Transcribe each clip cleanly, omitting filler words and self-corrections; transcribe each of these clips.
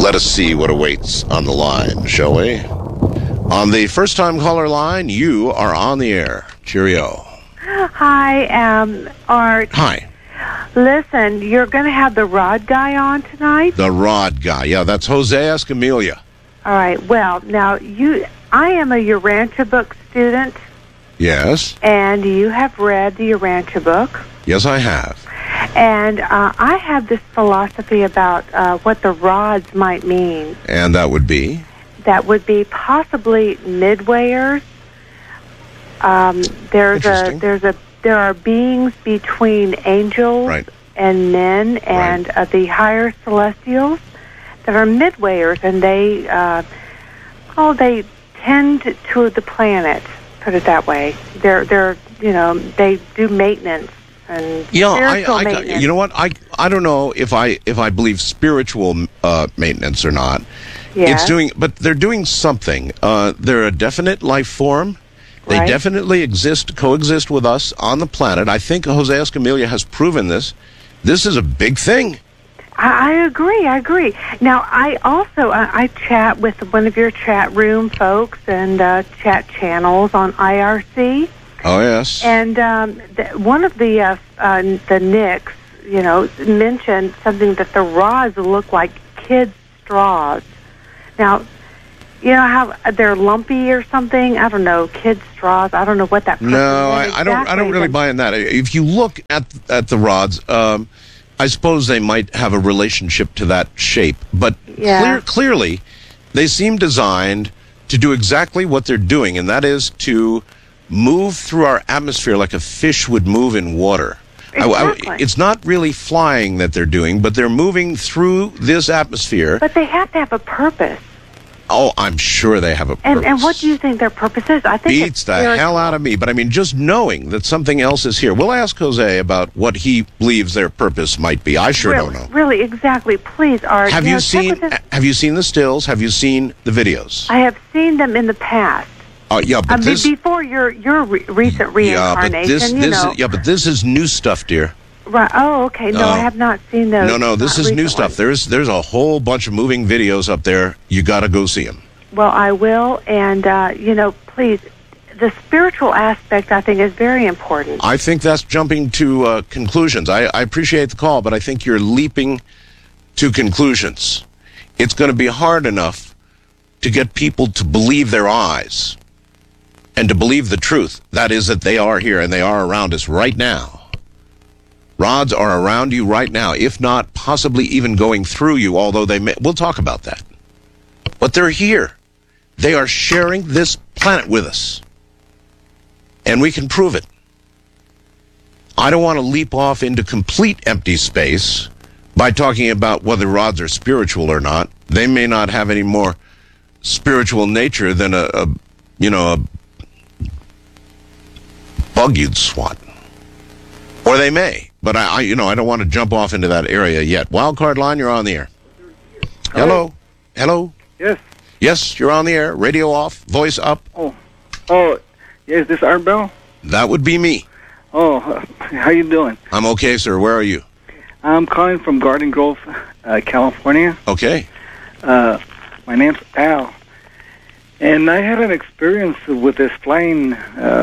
Let us see what awaits on the line, shall we? On the first-time caller line, you are on the air. Cheerio. Hi, Art. Hi. Listen, you're going to have the Rod guy on tonight? The Rod guy. Yeah, that's Jose Escamilla. All right. Well, now, I am a Urantia book student. Yes. And you have read the Urantia book. Yes, I have. And I have this philosophy about what the rods might mean. And that would be? That would be possibly midwayers. There are beings between angels and men and the higher celestials that are midwayers, and they tend to the planet. Put it that way. They do maintenance and spiritual maintenance. You know what? I don't know if I believe spiritual maintenance or not. Yes. But they're doing something. They're a definite life form. They definitely coexist with us on the planet. I think Jose Escamilla has proven this. This is a big thing. I agree. Now, I also I chat with one of your chat room folks and chat channels on IRC. Oh, yes. And one of the Nicks, mentioned something that the rods look like kids' straws. Now, you know how they're lumpy or something? I don't know, kids' straws. I don't know what that. No, I don't really buy in that. If you look at the rods, I suppose they might have a relationship to that shape, but clearly, they seem designed to do exactly what they're doing, and that is to move through our atmosphere like a fish would move in water. Exactly. It's not really flying that they're doing, but they're moving through this atmosphere. But they have to have a purpose. Oh, I'm sure they have a purpose. And what do you think their purpose is? I think beats the hell out of me. But I mean, just knowing that something else is here. We'll ask Jose about what he believes their purpose might be. I sure don't know. Really, exactly. Please, Art. Have you seen the stills? Have you seen the videos? I have seen them in the past. Yeah, but before your recent reincarnation. But this is new stuff, dear. Right. Oh, okay. No, I have not seen those. No, this is new stuff. There's a whole bunch of moving videos up there. You got to go see them. Well, I will, and please, the spiritual aspect I think is very important. I think that's jumping to conclusions. I appreciate the call, but I think you're leaping to conclusions. It's going to be hard enough to get people to believe their eyes and to believe the truth. That is that they are here and they are around us right now. Rods are around you right now, if not possibly even going through you, although we'll talk about that. But they're here. They are sharing this planet with us. And we can prove it. I don't want to leap off into complete empty space by talking about whether rods are spiritual or not. They may not have any more spiritual nature than a bug you'd swat. Or they may. But I don't want to jump off into that area yet. Wildcard line, you're on the air. Hello? Yes. Yes, you're on the air. Radio off, voice up. Oh, is this Art Bell? That would be me. Oh, how you doing? I'm okay, sir. Where are you? I'm calling from Garden Grove, California. Okay. My name's Al. And I had an experience with this flying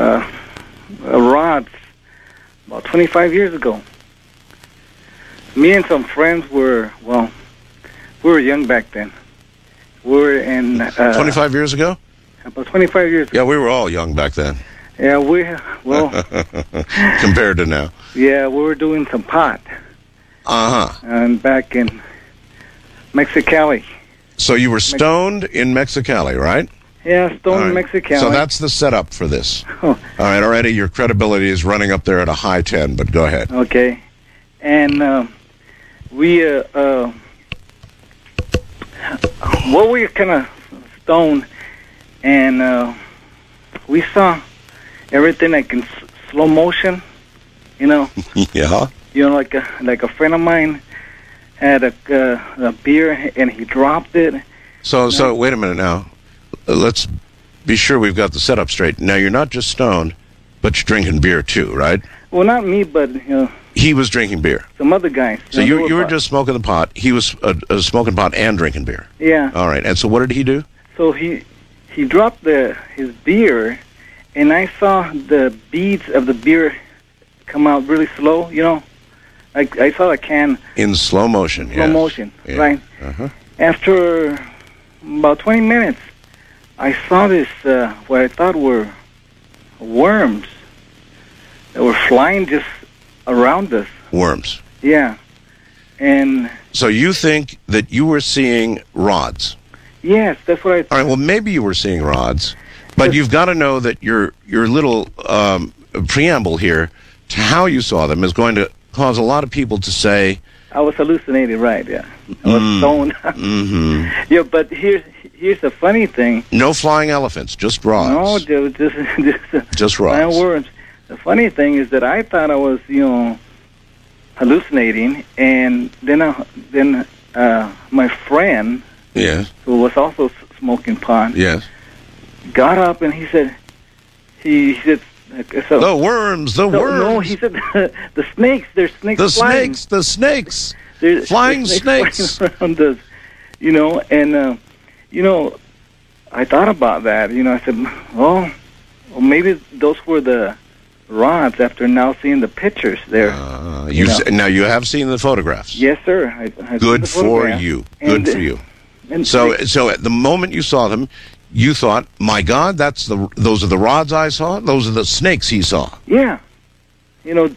rods about 25 years ago. Me and some friends we were young back then. We were in... 25 years ago? About 25 years ago. Yeah, we were all young back then. Yeah, compared to now. Yeah, we were doing some pot. Uh-huh. And back in Mexicali. So you were stoned in Mexicali, right? Yeah, stoned in Mexicali. So that's the setup for this. Oh. All right, already your credibility is running up there at a high 10, but go ahead. Okay. And we were kind of stoned, and we saw everything like in slow motion, Yeah. Like a friend of mine had a beer and he dropped it. So wait a minute now. Let's be sure we've got the setup straight. Now you're not just stoned, but you're drinking beer too, right? Well, not me, but He was drinking beer. Some other guys. So No, you they were pot. just smoking the pot. He was smoking pot and drinking beer. Yeah. All right. And so what did he do? So he dropped his beer, and I saw the beads of the beer come out really slow. You know, I saw the can In slow motion. slow yes. motion. Yeah. Right. Uh-huh. After about 20 minutes, I saw this what I thought were worms that were flying just around us. Worms. Yeah. And So you think that you were seeing rods? yes, that's what I All right. Well, maybe you were seeing rods, but you've got to know that your little preamble here to how you saw them is going to cause a lot of people to say, I was hallucinating, right? Yeah, I was stoned. mm-hmm. Yeah, but here's the funny thing. No flying elephants, just rods. No, just Just rods. worms. The funny thing is that I thought I was, hallucinating, and then my friend, Yes. who was also smoking pot, Yes. got up and he said, so. The worms. The worms. No, he said the snakes. There's snakes. The flying. snakes. The snakes. There's Flying flying snakes. around us, and I thought about that. I said, well, maybe those were the rods. After now seeing the pictures there. Now you have seen the photographs. Yes, sir. I've seen Good the for photograph. you. And- Good for you. And So at the moment you saw them, you thought, "My God, those are the rods I saw. Those are the snakes he saw." yeah, I know.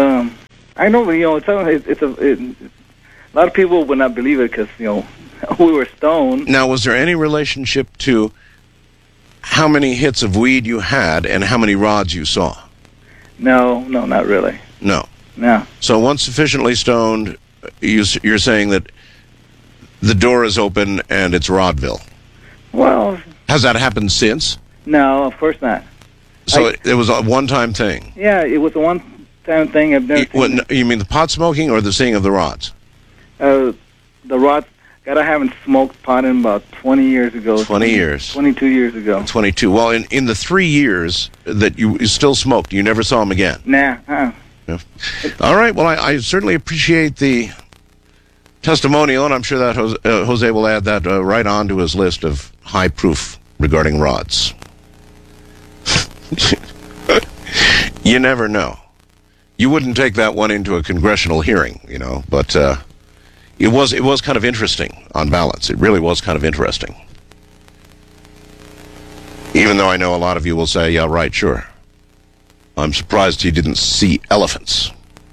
It's a lot of people would not believe it because we were stoned. Now, was there any relationship to how many hits of weed you had and how many rods you saw? No, not really. No. No. So once sufficiently stoned, you're saying that the door is open and it's Rodville. Well, Has that happened since? no, of course not. So it was a one-time thing. Yeah, it was a one-time thing. I've never seen. You mean the pot smoking or the seeing of the rods? The rods. God, I haven't smoked pot in about 20 years ago. 20 years. 22 years ago. 22. Well, in the 3 years that you still smoked, you never saw him again. Nah. Yeah. All right. Well, I certainly appreciate the testimonial, and I'm sure that Jose will add that right on to his list of high proof regarding rods. You never know. You wouldn't take that one into a congressional hearing, but it was kind of interesting on balance. It really was kind of interesting. Even though I know a lot of you will say, yeah, right, sure. I'm surprised he didn't see elephants.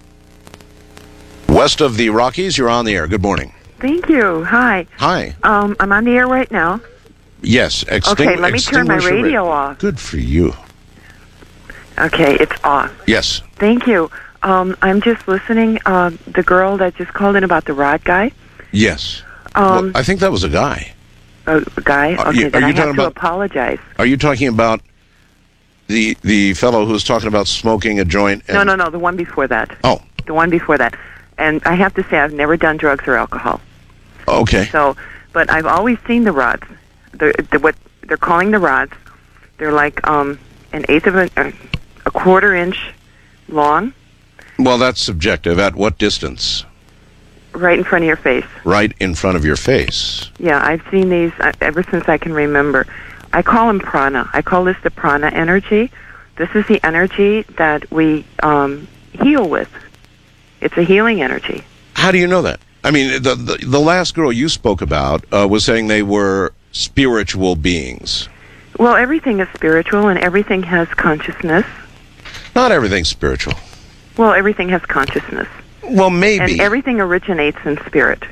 West of the Rockies, you're on the air. Good morning. Thank you. Hi. Hi. I'm on the air right now. Yes. Okay, let me turn my extinguish your radio off. Good for you. Okay, it's off. Yes. Thank you. I'm just listening. The girl that just called in about the rod guy. Yes. Well, I think that was a guy. A guy? Are Okay, you then I talking have to about- apologize. Are you talking about the fellow who's talking about smoking a joint? No, the one before that. Oh, The one before that. And I have to say, I've never done drugs or alcohol. okay. So, but I've always seen the rods. What they're calling the rods. They're like an eighth of a quarter inch long, Well, that's subjective. At what distance? right in front of your face. Right in front of your face. Yeah, I've seen these ever since I can remember. I call them prana. I call this the prana energy. This is the energy that we heal with. It's a healing energy. How do you know that? I mean, the last girl you spoke about was saying they were spiritual beings. Well, everything is spiritual and everything has consciousness. Not everything's spiritual. Well, everything has consciousness. Well, maybe. And everything originates in spirit.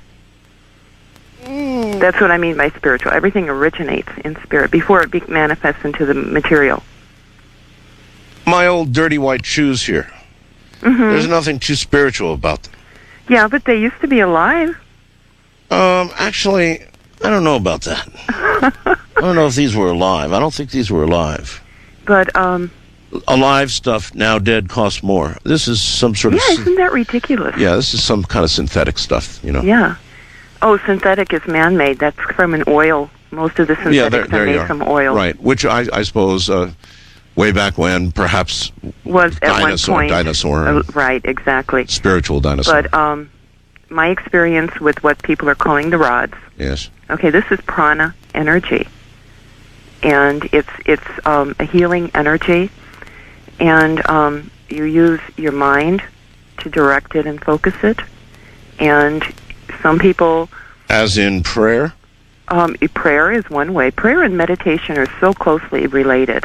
That's what I mean by spiritual. Everything originates in spirit before it manifests into the material. My old dirty white shoes here. Mm-hmm. There's nothing too spiritual about them. Yeah, but they used to be alive. Actually, I don't know about that. I don't know if these were alive. I don't think these were alive. But, Alive stuff, now dead, costs more. This is some sort of... yeah, isn't that ridiculous? Yeah, this is some kind of synthetic stuff, Yeah. Oh, synthetic is man-made. That's from an oil. Most of the synthetics there are you made are. from oil. Right, which I suppose Way back when, perhaps Was at dinosaur, one point. dinosaur, Right, exactly. spiritual dinosaur. But my experience with what people are calling the rods. Yes. Okay, this is prana energy, and it's a healing energy, and you use your mind to direct it and focus it. And some people, As in prayer? prayer is one way. Prayer and meditation are so closely related.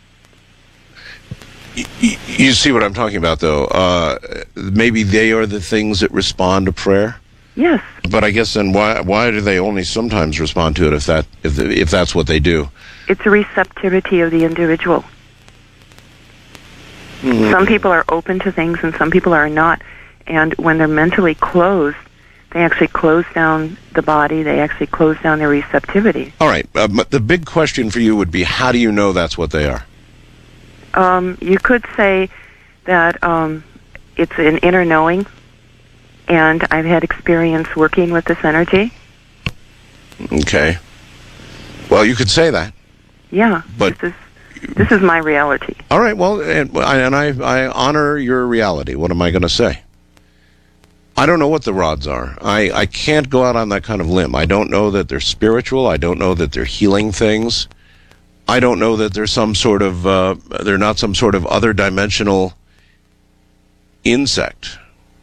You see what I'm talking about, though. Maybe they are the things that respond to prayer. Yes. But I guess then why do they only sometimes respond to it if that's what they do? It's a receptivity of the individual. Mm-hmm. Some people are open to things and some people are not. And when they're mentally closed, they actually close down the body. They actually close down their receptivity. All right. The big question for you would be, how do you know that's what they are? You could say that it's an inner knowing, and I've had experience working with this energy. Okay. Well, you could say that. Yeah, But this is my reality. all right. Well, and I honor your reality. What am I going to say? I don't know what the rods are. I can't go out on that kind of limb. I don't know that they're spiritual. I don't know that they're healing things. I don't know that they're some sort of they're not some sort of other dimensional insect.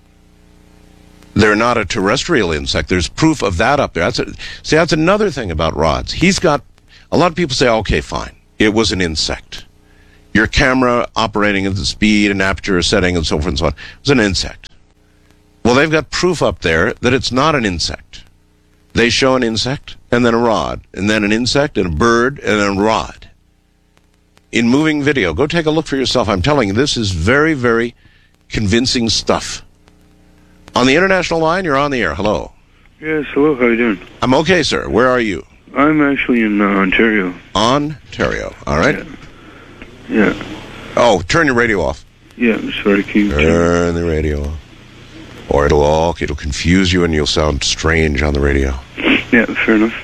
They're not a terrestrial insect. There's proof of that up there. That's another thing about rods. He's got a lot of people say, okay, fine, it was an insect. Your camera operating at the speed and aperture setting and so forth and so on was an insect. Well, they've got proof up there that it's not an insect. They show an insect, and then a rod, and then an insect, and a bird, and then a rod. In moving video, go take a look for yourself. I'm telling you, this is very, very convincing stuff. On the international line, you're on the air. Hello. Yes, hello, how you doing? I'm okay, sir. Where are you? I'm actually in Ontario. Ontario. All right. Yeah. Oh, turn your radio off. Yeah, sorry, can you... Turn the radio off. Or it'll confuse you and you'll sound strange on the radio. Yeah, fair enough.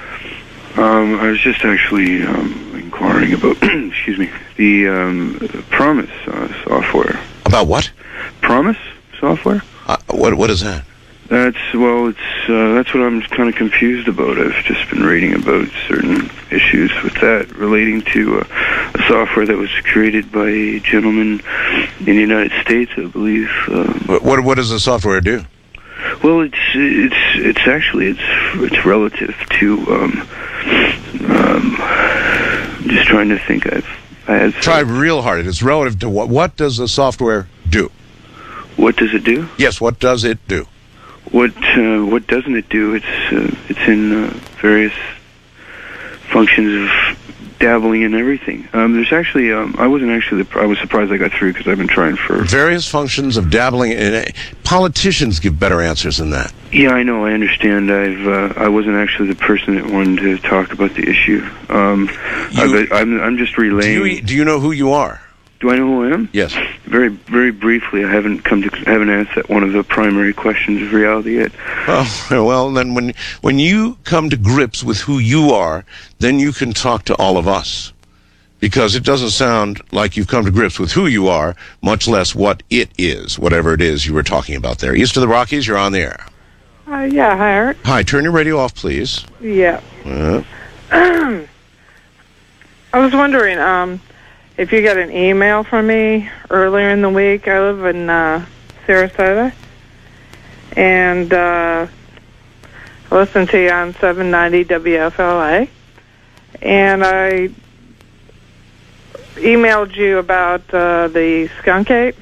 I was just actually inquiring about, excuse me, the Promise software. About what? Promise software? What is that? That's what I'm kind of confused about. I've just been reading about certain issues with that relating to a software that was created by a gentleman in the United States, I believe. What does the software do? Well, it's actually relative to. I'm just trying to think. Try real hard. It's relative to what? What does the software do? What does it do? Yes. What does it do? What doesn't it do? It's in various functions of dabbling in everything. There's actually I was surprised I got through because I've been trying for various functions of dabbling in. Politicians give better answers than that. Yeah, I know. I understand. I wasn't actually the person that wanted to talk about the issue. I'm just relaying. Do you know who you are? Do I know who I am? Yes. Very, very briefly. I haven't answered one of the primary questions of reality yet. Well, then when you come to grips with who you are, then you can talk to all of us. Because it doesn't sound like you've come to grips with who you are, much less what it is, whatever it is you were talking about there. East of the Rockies, you're on the air. Yeah, hi, Art. Hi, turn your radio off, please. Yeah. I was wondering if you got an email from me earlier in the week. I live in Sarasota, and I listen to you on 790 WFLA, and I emailed you about the skunk ape.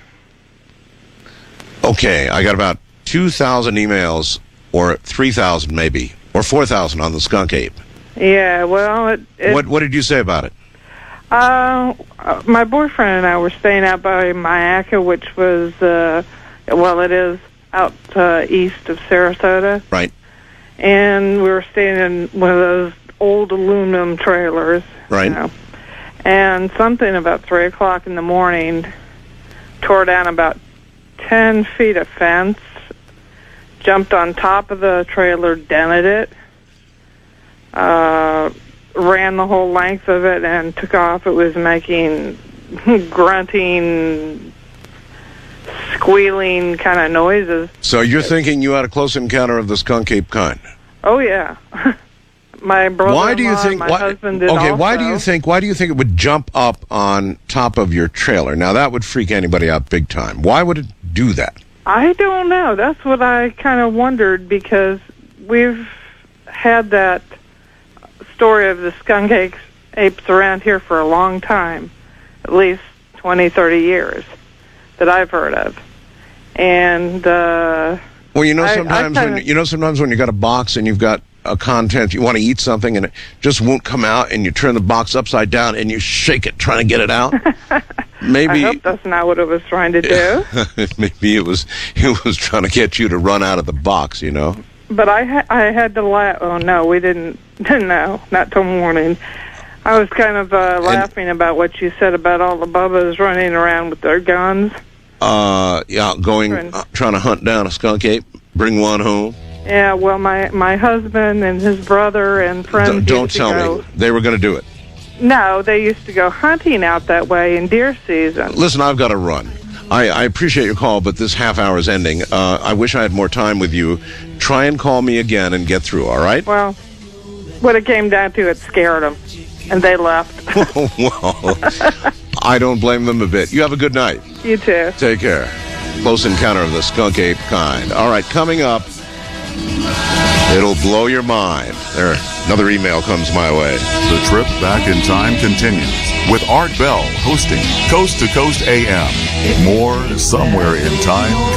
Okay, I got about 2,000 emails, or 3,000 maybe, or 4,000 on the skunk ape. Yeah, well, What did you say about it? My boyfriend and I were staying out by Mayaca, which was, it is out east of Sarasota. Right. And we were staying in one of those old aluminum trailers. Right. You know. And something about 3 o'clock in the morning tore down about 10 feet of fence, jumped on top of the trailer, dented it, ran the whole length of it, and took off. It was making grunting, squealing kind of noises. So you're thinking you had a close encounter of the skunk ape kind? Oh yeah. My brother-in-law Why do you think? and my husband did okay, also. why do you think it would jump up on top of your trailer? Now that would freak anybody out big time. Why would it do that? I don't know. That's what I kind of wondered, because we've had that story of the skunk apes around here for a long time, at least 20, 30 years that I've heard of. And well, sometimes when you got a box and you've got a content, you want to eat something and it just won't come out, and you turn the box upside down and you shake it trying to get it out. Maybe I hope that's not what it was trying to do. Maybe it was trying to get you to run out of the box, you know. But I had to laugh. Oh no, we didn't. No, not till morning. I was kind of laughing about what you said about all the bubbas running around with their guns. Trying to hunt down a skunk ape, bring one home. Yeah, well, my husband and his brother and friends. Don't tell me they were going to do it. No, they used to go hunting out that way in deer season. Listen, I've got to run. I appreciate your call, but this half hour is ending. I wish I had more time with you. Try and call me again and get through, all right? Well, what it came down to, it scared them, and they left. Well, I don't blame them a bit. You have a good night. You too. Take care. Close encounter of the skunk ape kind. All right, coming up, it'll blow your mind. Another email comes my way. The trip back in time continues with Art Bell hosting Coast to Coast AM. More somewhere in time.